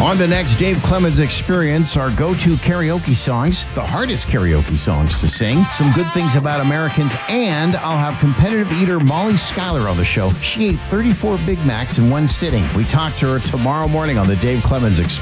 On the next Dave Clemens Experience, our go-to karaoke songs, the hardest karaoke songs to sing, some good things about Americans, and I'll have competitive eater Molly Schuyler on the show. She ate 34 Big Macs in one sitting. We talk to her tomorrow morning on the Dave Clemens Experience.